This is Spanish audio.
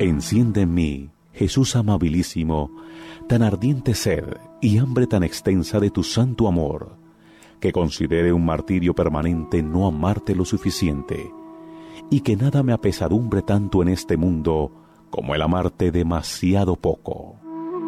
Enciende en mí, Jesús amabilísimo, tan ardiente sed y hambre tan extensa de tu santo amor, que considere un martirio permanente no amarte lo suficiente, y que nada me apesadumbre tanto en este mundo como el amarte demasiado poco.